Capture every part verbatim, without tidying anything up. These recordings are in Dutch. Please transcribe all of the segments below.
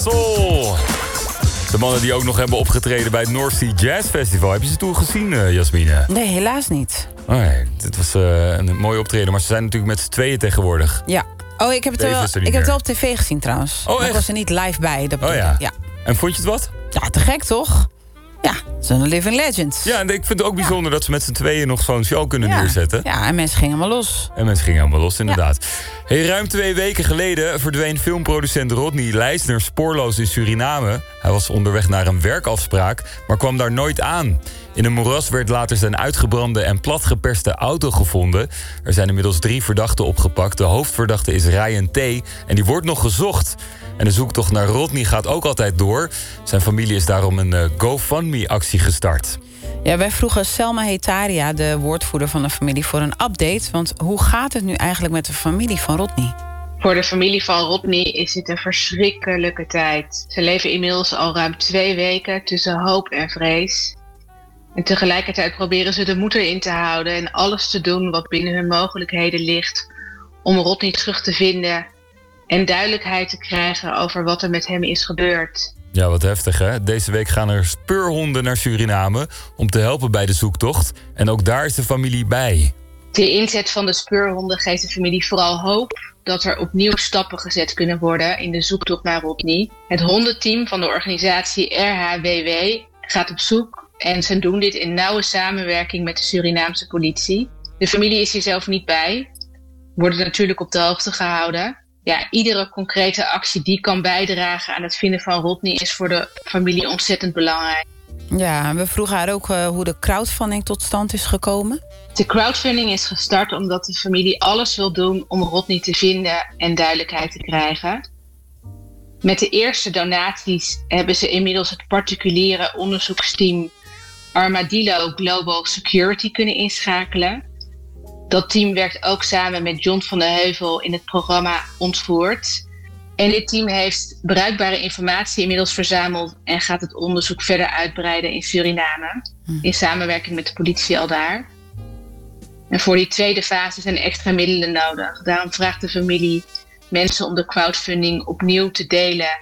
Soul. De mannen die ook nog hebben opgetreden bij het North Sea Jazz Festival. Heb je ze toen gezien, uh, Jasmine? Nee, helaas niet. Oh nee, dit was uh, een mooie optreden. Maar ze zijn natuurlijk met z'n tweeën tegenwoordig. Ja. Oh, ik heb het, wel, ik heb het wel op tv gezien trouwens. Oh, ik was er niet live bij. Dat oh ja. ja. En vond je het wat? Ja, te gek toch? Ja, zo'n living legend. Ja, en ik vind het ook bijzonder ja. dat ze met z'n tweeën nog zo'n show kunnen ja. neerzetten. Ja, en mensen gingen helemaal los. En mensen gingen helemaal los, inderdaad. Ja. Hey, ruim twee weken geleden verdween filmproducent Rodney Leisner spoorloos in Suriname. Hij was onderweg naar een werkafspraak, maar kwam daar nooit aan. In een moeras werd later zijn uitgebrande en platgeperste auto gevonden. Er zijn inmiddels drie verdachten opgepakt. De hoofdverdachte is Ryan T. en die wordt nog gezocht. En de zoektocht naar Rodney gaat ook altijd door. Zijn familie is daarom een uh, GoFundMe-actie gestart. Ja, wij vroegen Selma Hetaria, de woordvoerder van de familie, voor een update. Want hoe gaat het nu eigenlijk met de familie van Rodney? Voor de familie van Rodney is dit een verschrikkelijke tijd. Ze leven inmiddels al ruim twee weken tussen hoop en vrees. En tegelijkertijd proberen ze de moed erin te houden en alles te doen wat binnen hun mogelijkheden ligt om Rodney terug te vinden en duidelijkheid te krijgen over wat er met hem is gebeurd. Ja, wat heftig hè. Deze week gaan er speurhonden naar Suriname om te helpen bij de zoektocht. En ook daar is de familie bij. De inzet van de speurhonden geeft de familie vooral hoop dat er opnieuw stappen gezet kunnen worden in de zoektocht naar Rodney. Het hondenteam van de organisatie R H W W gaat op zoek en ze doen dit in nauwe samenwerking met de Surinaamse politie. De familie is hier zelf niet bij, worden natuurlijk op de hoogte gehouden. Ja, iedere concrete actie die kan bijdragen aan het vinden van Rodney is voor de familie ontzettend belangrijk. Ja, we vroegen haar ook uh, hoe de crowdfunding tot stand is gekomen. De crowdfunding is gestart omdat de familie alles wil doen om Rodney te vinden en duidelijkheid te krijgen. Met de eerste donaties hebben ze inmiddels het particuliere onderzoeksteam Armadillo Global Security kunnen inschakelen. Dat team werkt ook samen met John van de Heuvel in het programma Ontvoerd. En dit team heeft bruikbare informatie inmiddels verzameld en gaat het onderzoek verder uitbreiden in Suriname. In samenwerking met de politie al daar. En voor die tweede fase zijn extra middelen nodig. Daarom vraagt de familie mensen om de crowdfunding opnieuw te delen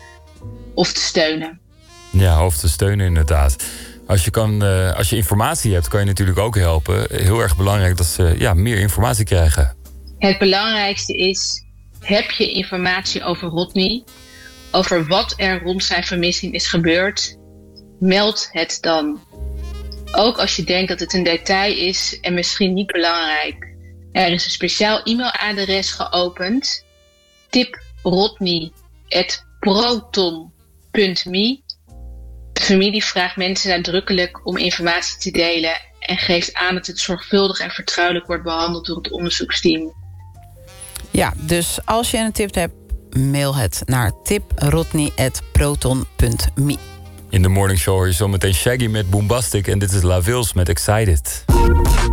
of te steunen. Ja, of te steunen inderdaad. Als je, kan, uh, als je informatie hebt, kan je natuurlijk ook helpen. Heel erg belangrijk dat ze ja, meer informatie krijgen. Het belangrijkste is, heb je informatie over Rodney, over wat er rond zijn vermissing is gebeurd, meld het dan. Ook als je denkt dat het een detail is en misschien niet belangrijk. Er is een speciaal e-mailadres geopend, tip rodney at proton punt me. De familie vraagt mensen nadrukkelijk om informatie te delen en geeft aan dat het zorgvuldig en vertrouwelijk wordt behandeld door het onderzoeksteam. Ja, dus als je een tip hebt, mail het naar tip rodney at proton punt me. In de morning show hoor je zo meteen Shaggy met Boombastic en dit is La Vils met Excited.